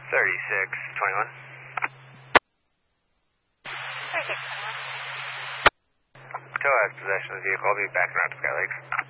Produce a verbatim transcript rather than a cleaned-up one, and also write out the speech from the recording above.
thirty-six twenty-one. thirty-six twenty-one. Tow has possession of the vehicle. I'll be backing out to Sky Lakes.